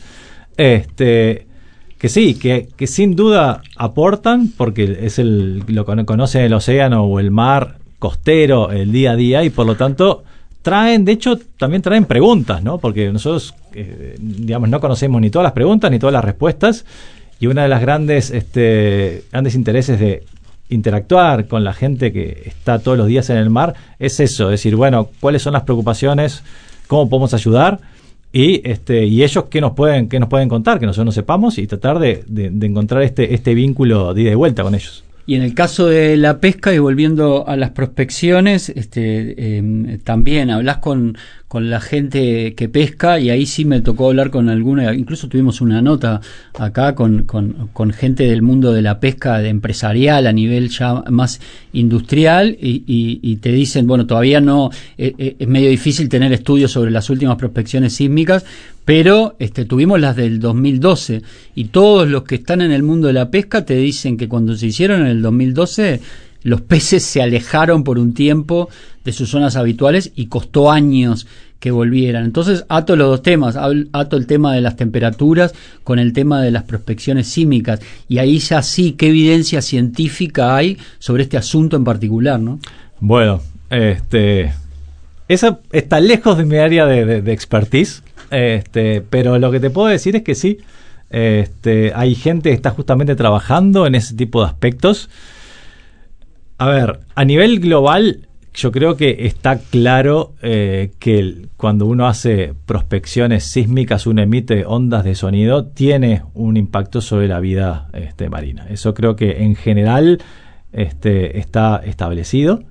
este, que sí, que, que sin duda aportan, porque es el lo conocen el océano o el mar costero el día a día, y por lo tanto traen, de hecho, también traen preguntas, ¿no? Porque nosotros, eh, digamos, no conocemos ni todas las preguntas ni todas las respuestas, y una de las grandes, este, grandes intereses de interactuar con la gente que está todos los días en el mar es eso, es decir, bueno, ¿cuáles son las preocupaciones? ¿Cómo podemos ayudar? Y este y ellos qué nos pueden qué nos pueden contar, que nosotros no sepamos, y tratar de, de, de encontrar este este vínculo de ida y vuelta con ellos. Y en el caso de la pesca, y volviendo a las prospecciones, este, eh, también hablas con, con la gente que pesca, y ahí sí me tocó hablar con alguna, incluso tuvimos una nota acá con, con, con gente del mundo de la pesca, de empresarial a nivel ya más industrial, y, y, y te dicen, bueno, todavía no, eh, es medio difícil tener estudios sobre las últimas prospecciones sísmicas, pero este, tuvimos las del dos mil doce, y todos los que están en el mundo de la pesca te dicen que cuando se hicieron en el dos mil doce los peces se alejaron por un tiempo de sus zonas habituales y costó años que volvieran. Entonces ato los dos temas, ato el tema de las temperaturas con el tema de las prospecciones sísmicas, y ahí ya sí, ¿qué evidencia científica hay sobre este asunto en particular, ¿no? Bueno, este, esa está lejos de mi área de, de, de expertise, este, pero lo que te puedo decir es que sí, este, hay gente que está justamente trabajando en ese tipo de aspectos. A ver, a nivel global, yo creo que está claro eh, que el, cuando uno hace prospecciones sísmicas, uno emite ondas de sonido, tiene un impacto sobre la vida este, marina. Eso creo que en general este, está establecido.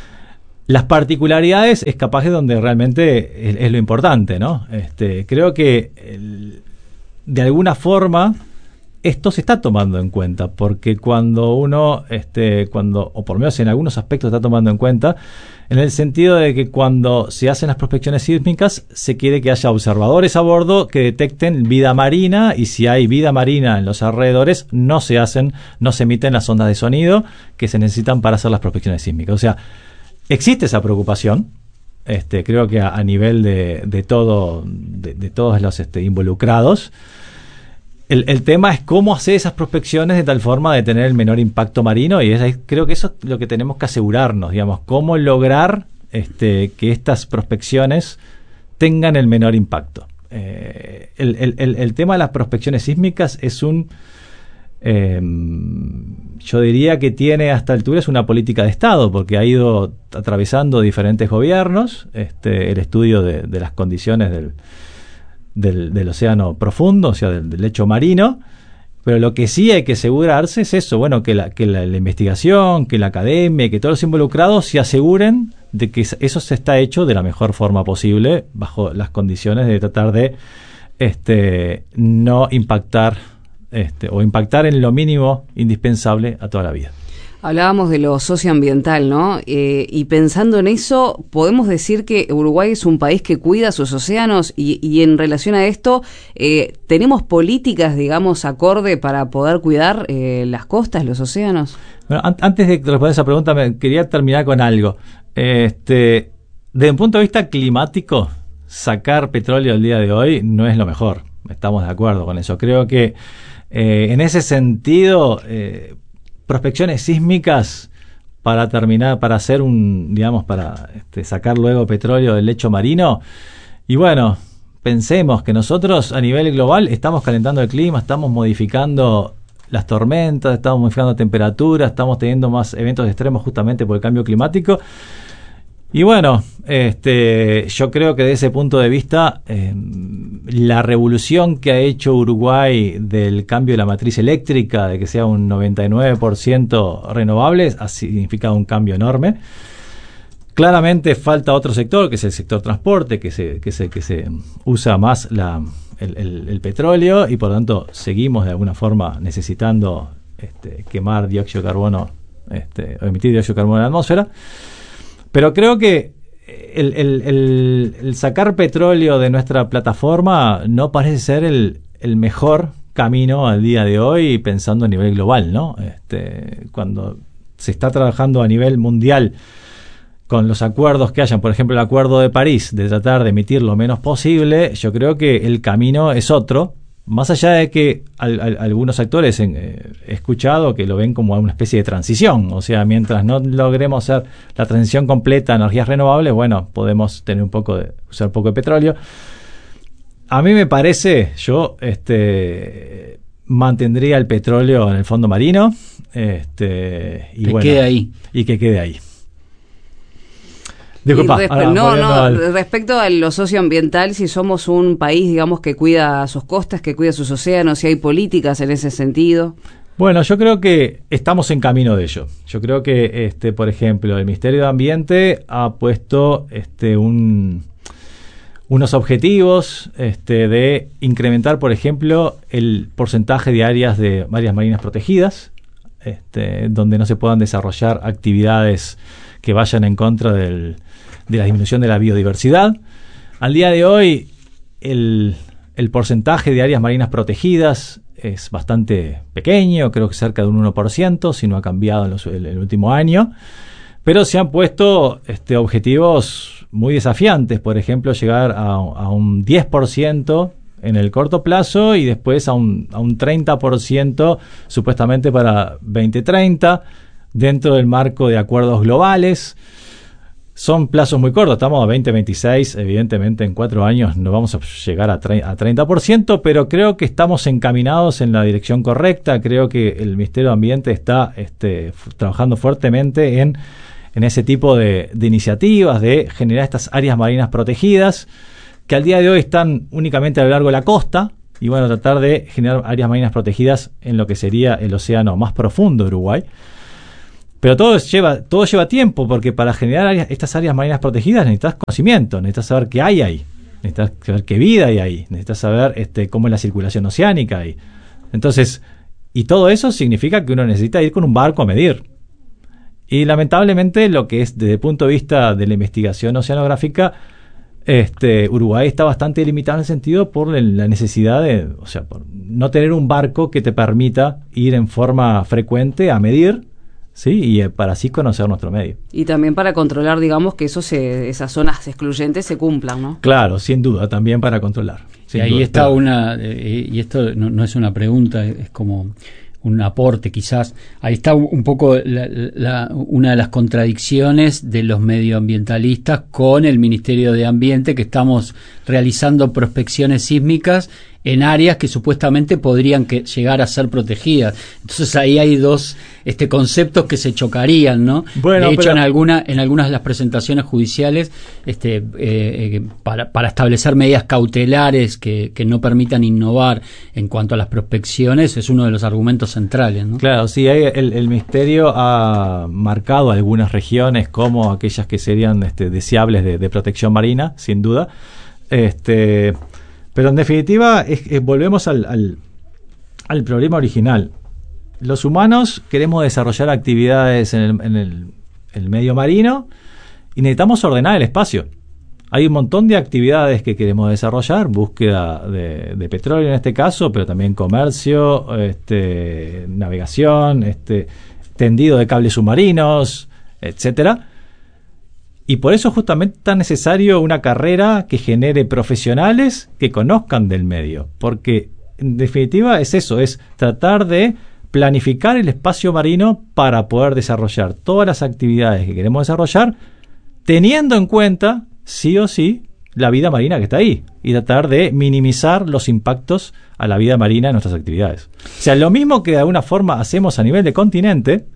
Las particularidades es capaz de donde realmente es, es lo importante, ¿no? Este, creo que el, de alguna forma esto se está tomando en cuenta, porque cuando uno, este, cuando, o por lo menos en algunos aspectos está tomando en cuenta, en el sentido de que cuando se hacen las prospecciones sísmicas, se quiere que haya observadores a bordo que detecten vida marina, y si hay vida marina en los alrededores, no se hacen, no se emiten las ondas de sonido que se necesitan para hacer las prospecciones sísmicas. O sea, existe esa preocupación, este, creo que a, a nivel de, de todo, de, de todos los este, involucrados. El, el tema es cómo hacer esas prospecciones de tal forma de tener el menor impacto marino, y es, creo que eso es lo que tenemos que asegurarnos, digamos, cómo lograr este, que estas prospecciones tengan el menor impacto. Eh, el, el, el, el tema de las prospecciones sísmicas es un, eh, yo diría que tiene hasta alturas una política de Estado, porque ha ido atravesando diferentes gobiernos, este, el estudio de, de las condiciones del Del, del océano profundo, o sea, del, del lecho marino, pero lo que sí hay que asegurarse es eso, bueno, que la, que la, la investigación, que la academia, que todos los involucrados se aseguren de que eso se está hecho de la mejor forma posible, bajo las condiciones de tratar de este, no impactar este, o impactar en lo mínimo indispensable a toda la vida. Hablábamos de lo socioambiental, ¿no? Eh, y pensando en eso, podemos decir que Uruguay es un país que cuida sus océanos, y, y en relación a esto, eh, ¿tenemos políticas, digamos, acorde para poder cuidar eh, las costas, los océanos? Bueno, an- antes de responder esa pregunta, me quería terminar con algo. Este, desde un punto de vista climático, sacar petróleo el día de hoy no es lo mejor. Estamos de acuerdo con eso. Creo que eh, en ese sentido, eh, prospecciones sísmicas para terminar, para hacer un, digamos, para este, sacar luego petróleo del lecho marino. Y bueno, pensemos que nosotros a nivel global estamos calentando el clima, estamos modificando las tormentas, estamos modificando temperatura, estamos teniendo más eventos extremos justamente por el cambio climático. Y bueno, este, yo creo que desde ese punto de vista, eh, la revolución que ha hecho Uruguay del cambio de la matriz eléctrica, de que sea un noventa y nueve por ciento renovables, ha significado un cambio enorme. Claramente falta otro sector, que es el sector transporte, que se, que se, que se usa más la, el, el, el petróleo, y por lo tanto seguimos de alguna forma necesitando este, quemar dióxido de carbono, este, o emitir dióxido de carbono en la atmósfera. Pero creo que el, el, el, el sacar petróleo de nuestra plataforma no parece ser el, el mejor camino al día de hoy, pensando a nivel global, ¿no? Este, cuando se está trabajando a nivel mundial con los acuerdos que hayan, por ejemplo, el Acuerdo de París, de tratar de emitir lo menos posible, yo creo que el camino es otro. Más allá de que al, al, algunos actores en, eh, he escuchado que lo ven como una especie de transición, o sea, mientras no logremos hacer la transición completa a energías renovables, bueno, podemos tener un poco de, usar un poco de petróleo. A mí me parece, yo este mantendría el petróleo en el fondo marino, este y que bueno, quede ahí. Y que quede ahí. Disculpa, respe- ahora, no, no, al... respecto a lo socioambiental, si somos un país, digamos, que cuida sus costas, que cuida sus océanos, si hay políticas en ese sentido. Bueno, yo creo que estamos en camino de ello. Yo creo que, este, por ejemplo, el Ministerio de Ambiente ha puesto este, un, unos objetivos este, de incrementar, por ejemplo, el porcentaje de áreas de áreas marinas protegidas, este, donde no se puedan desarrollar actividades que vayan en contra del, de la disminución de la biodiversidad. Al día de hoy, el, El porcentaje de áreas marinas protegidas es bastante pequeño, creo que cerca de un uno por ciento, si no ha cambiado en, los, en el último año. Pero se han puesto este, objetivos muy desafiantes, por ejemplo, llegar a, a un diez por ciento en el corto plazo y después a un, a un treinta por ciento supuestamente para veinte treinta, dentro del marco de acuerdos globales. Son plazos muy cortos, estamos a veinte veintiséis, evidentemente en cuatro años no vamos a llegar a, tre- a treinta por ciento, pero creo que estamos encaminados en la dirección correcta. Creo que el Ministerio de Ambiente está este, f- trabajando fuertemente en, en ese tipo de, de iniciativas, de generar estas áreas marinas protegidas, que al día de hoy están únicamente a lo largo de la costa, y bueno, tratar de generar áreas marinas protegidas en lo que sería el océano más profundo de Uruguay. Pero todo lleva, todo lleva tiempo, porque para generar áreas, estas áreas marinas protegidas necesitas conocimiento, necesitas saber qué hay ahí, necesitas saber qué vida hay ahí, necesitas saber este, cómo es la circulación oceánica ahí. Entonces, y todo eso significa que uno necesita ir con un barco a medir. Y lamentablemente lo que es desde el punto de vista de la investigación oceanográfica, este, Uruguay está bastante limitado en el sentido por el, la necesidad de, o sea, por no tener un barco que te permita ir en forma frecuente a medir. Sí, y eh, para así conocer nuestro medio. Y también para controlar, digamos, que eso se, esas zonas excluyentes se cumplan, ¿no? Claro, sin duda, también para controlar. Y ahí duda, está pero... una, eh, y esto no, no es una pregunta, es como un aporte quizás. Ahí está un poco la, la, una de las contradicciones de los medioambientalistas con el Ministerio de Ambiente, que estamos realizando prospecciones sísmicas en áreas que supuestamente podrían que llegar a ser protegidas. Entonces ahí hay dos este conceptos que se chocarían, ¿no? Bueno, de hecho, pero... en alguna, en algunas de las presentaciones judiciales, este, eh, eh, para, para establecer medidas cautelares que, que no permitan innovar en cuanto a las prospecciones, es uno de los argumentos centrales, ¿no? Claro, sí, hay, el, el Ministerio ha marcado algunas regiones como aquellas que serían este, deseables de, de protección marina, sin duda. Este... Pero en definitiva, es, es, volvemos al, al, al problema original. Los humanos queremos desarrollar actividades en el, en el, el medio marino y necesitamos ordenar el espacio. Hay un montón de actividades que queremos desarrollar, búsqueda de, de petróleo en este caso, pero también comercio, este, navegación, este, tendido de cables submarinos, etcétera. Y por eso justamente es tan necesario una carrera que genere profesionales que conozcan del medio, porque en definitiva es eso, es tratar de planificar el espacio marino para poder desarrollar todas las actividades que queremos desarrollar, teniendo en cuenta, sí o sí, la vida marina que está ahí, y tratar de minimizar los impactos a la vida marina en nuestras actividades. O sea, lo mismo que de alguna forma hacemos a nivel de continente,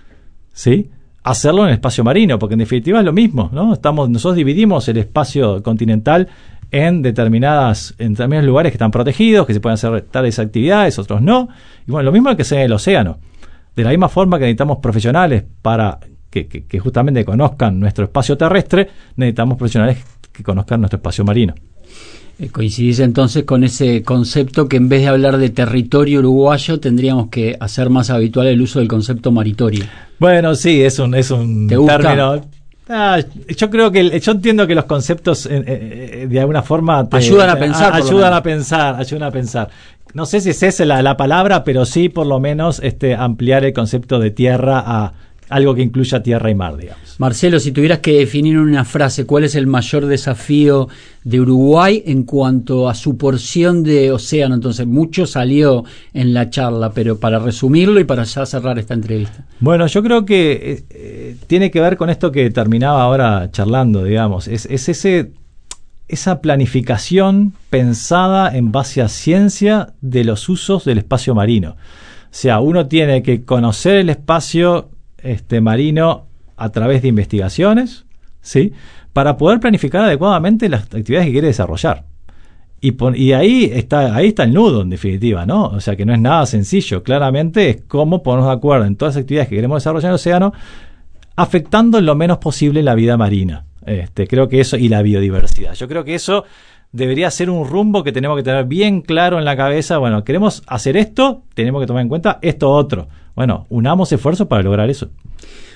¿sí?, hacerlo en el espacio marino, porque en definitiva es lo mismo, ¿no? Estamos, nosotros dividimos el espacio continental en determinadas, en determinados lugares que están protegidos, que se pueden hacer tales actividades, otros no. Y bueno, lo mismo hay que hacer en el océano. De la misma forma que necesitamos profesionales para que, que, que justamente conozcan nuestro espacio terrestre, necesitamos profesionales que conozcan nuestro espacio marino. ¿Coincidís entonces con ese concepto que en vez de hablar de territorio uruguayo tendríamos que hacer más habitual el uso del concepto maritorio? Bueno, sí, es un, es un término... Ah, yo creo que el, yo entiendo que los conceptos eh, eh, de alguna forma te, ayudan a pensar, a, ayudan a pensar, ayudan a pensar. No sé si es esa la, la palabra, pero sí por lo menos este ampliar el concepto de tierra a algo que incluya tierra y mar, digamos. Marcelo, si tuvieras que definir en una frase cuál es el mayor desafío de Uruguay en cuanto a su porción de océano, entonces mucho salió en la charla, pero para resumirlo y para ya cerrar esta entrevista. Bueno, yo creo que eh, tiene que ver con esto que terminaba ahora charlando, digamos, es, es ese esa planificación pensada en base a ciencia de los usos del espacio marino. O sea, uno tiene que conocer el espacio este marino a través de investigaciones, ¿sí?, para poder planificar adecuadamente las actividades que quiere desarrollar. Y, pon, y ahí está ahí está el nudo, en definitiva, ¿no? O sea, que no es nada sencillo. Claramente es cómo ponernos de acuerdo en todas las actividades que queremos desarrollar en el océano, afectando lo menos posible la vida marina. Este, creo que eso, y la biodiversidad. Yo creo que eso debería ser un rumbo que tenemos que tener bien claro en la cabeza. Bueno, queremos hacer esto, tenemos que tomar en cuenta esto otro. Bueno, unamos esfuerzos para lograr eso.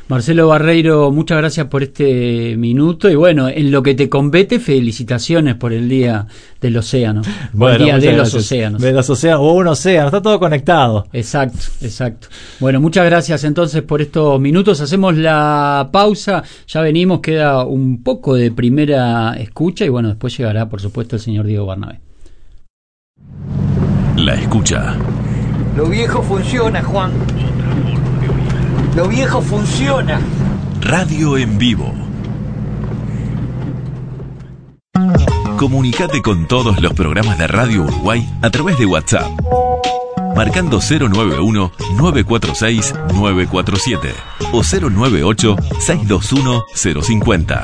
Marcelo Barreiro, muchas gracias por este minuto y bueno, en lo que te compete, felicitaciones por el Día del Océano. Bueno, el Día de los gracias. Océanos. De los océanos, o un océano, está todo conectado. Exacto, exacto. Bueno, muchas gracias entonces por estos minutos. Hacemos la pausa, ya venimos, queda un poco de primera escucha y bueno, después llegará por supuesto el señor Diego Barnabé. La escucha. Lo viejo funciona, Juan. Lo viejo funciona. Radio en vivo. Comunicate con todos los programas de Radio Uruguay a través de WhatsApp. Marcando cero nueve uno, nueve cuatro seis, nueve cuatro siete o cero nueve ocho, seis dos uno, cero cinco cero.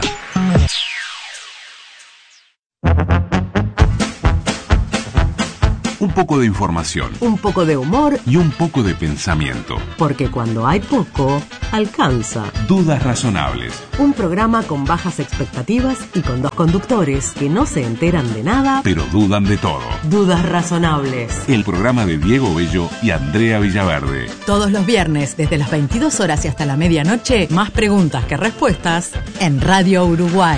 Un poco de información. Un poco de humor. Y un poco de pensamiento. Porque cuando hay poco, alcanza. Dudas razonables. Un programa con bajas expectativas y con dos conductores que no se enteran de nada, pero dudan de todo. Dudas razonables. El programa de Diego Bello y Andrea Villaverde. Todos los viernes, desde las veintidós horas y hasta la medianoche, más preguntas que respuestas en Radio Uruguay.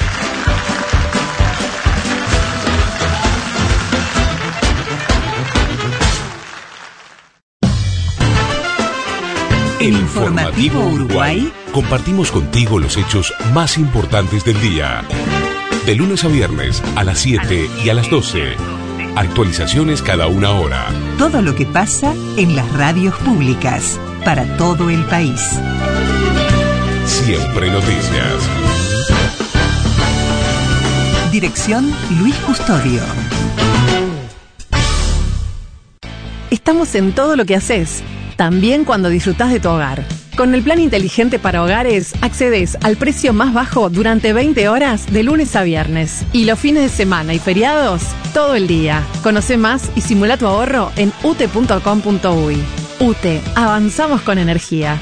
El Informativo Uruguay. Compartimos contigo los hechos más importantes del día. De lunes a viernes a las siete y a las doce. Actualizaciones cada una hora. Todo lo que pasa en las radios públicas para todo el país. Siempre noticias. Dirección Luis Custodio. Estamos en todo lo que haces. También cuando disfrutás de tu hogar. Con el plan inteligente para hogares, accedes al precio más bajo durante veinte horas de lunes a viernes. Y los fines de semana y feriados, todo el día. Conoce más y simula tu ahorro en u t e punto com punto u y. UTE, avanzamos con energía.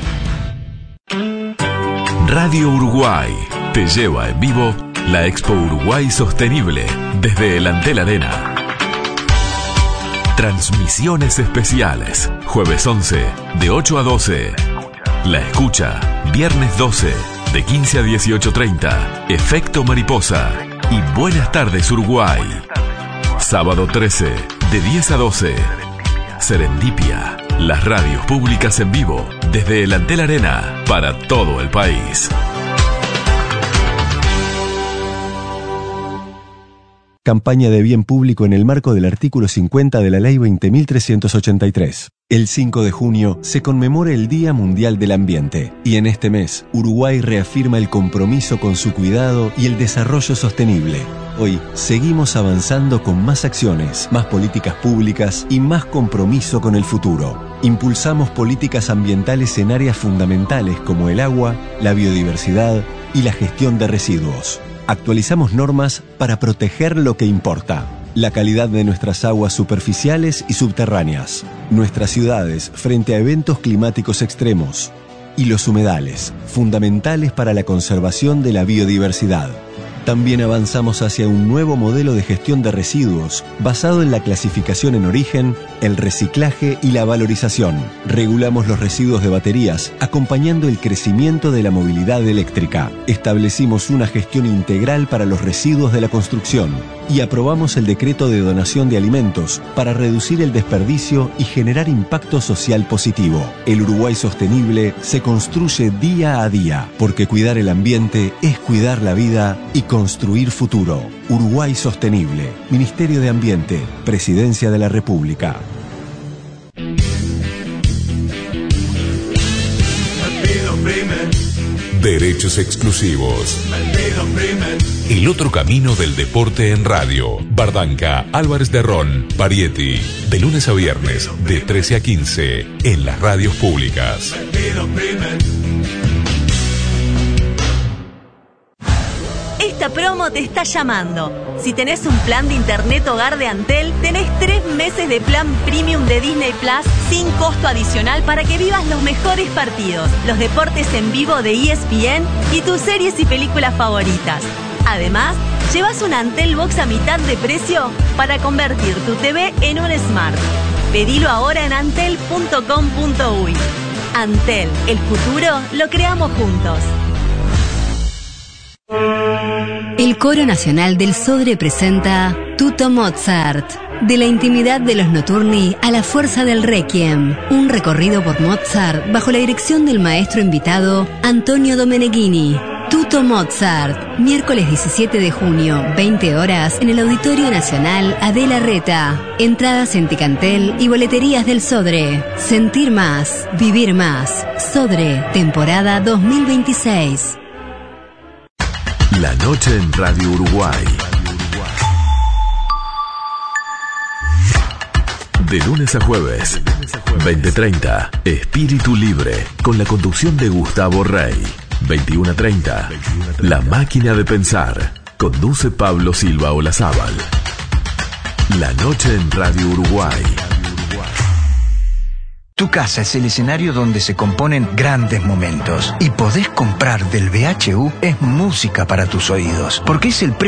Radio Uruguay te lleva en vivo la Expo Uruguay Sostenible desde el Antel Arena. Transmisiones especiales. Jueves once, de ocho a doce. La escucha. Viernes doce, de quince a dieciocho treinta. Efecto Mariposa. Y Buenas tardes Uruguay. Sábado trece, de diez a doce. Serendipia. Las radios públicas en vivo. Desde el Antel Arena. Para todo el país. Campaña de bien público en el marco del artículo cincuenta de la Ley veinte mil trescientos ochenta y tres. El cinco de junio se conmemora el Día Mundial del Ambiente y en este mes Uruguay reafirma el compromiso con su cuidado y el desarrollo sostenible. Hoy seguimos avanzando con más acciones, más políticas públicas y más compromiso con el futuro. Impulsamos políticas ambientales en áreas fundamentales como el agua, la biodiversidad y la gestión de residuos. Actualizamos normas para proteger lo que importa, la calidad de nuestras aguas superficiales y subterráneas, nuestras ciudades frente a eventos climáticos extremos y los humedales, fundamentales para la conservación de la biodiversidad. También avanzamos hacia un nuevo modelo de gestión de residuos basado en la clasificación en origen, el reciclaje y la valorización. Regulamos los residuos de baterías, acompañando el crecimiento de la movilidad eléctrica. Establecimos una gestión integral para los residuos de la construcción y aprobamos el decreto de donación de alimentos para reducir el desperdicio y generar impacto social positivo. El Uruguay sostenible se construye día a día, porque cuidar el ambiente es cuidar la vida y construir futuro. Uruguay Sostenible. Ministerio de Ambiente. Presidencia de la República. Derechos exclusivos. El otro camino del deporte en radio. Bardanca, Álvarez de Ron, Parietti. De lunes a viernes, de trece a quince, en las radios públicas. Esta promo te está llamando. Si tenés un plan de internet hogar de Antel, tenés tres meses de plan premium de Disney Plus sin costo adicional para que vivas los mejores partidos, los deportes en vivo de E S P N y tus series y películas favoritas. Además, llevas una Antel Box a mitad de precio para convertir tu T V en un Smart. Pedilo ahora en antel punto com punto u y. Antel, el futuro lo creamos juntos. El Coro Nacional del Sodre presenta Tutto Mozart. De la intimidad de los notturni a la fuerza del requiem. Un recorrido por Mozart bajo la dirección del maestro invitado Antonio Domeneghini. Tutto Mozart, miércoles diecisiete de junio, veinte horas, en el Auditorio Nacional Adela Reta. Entradas en Ticantel y boleterías del Sodre. Sentir más, vivir más. Sodre, temporada dos mil veintiséis. La noche en Radio Uruguay. De lunes a jueves, veinte treinta, Espíritu Libre, con la conducción de Gustavo Rey. veintiuno treinta, La Máquina de Pensar, conduce Pablo Silva Olazábal. La noche en Radio Uruguay. Tu casa es el escenario donde se componen grandes momentos y podés comprar del B H U es música para tus oídos, porque es el